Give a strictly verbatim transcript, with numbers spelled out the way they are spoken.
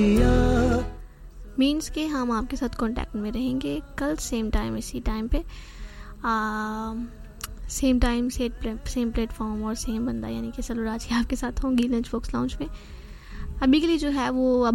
Means कि हम आपके साथ कांटेक्ट में रहेंगे कल सेम टाइम इसी टाइम पे, सेम टाइम सेम प्लेटफॉर्म और सेम बंदा यानी कि सलूराज ही आपके साथ होंगी लंच बॉक्स लाउंज में। अभी के लिए जो है वो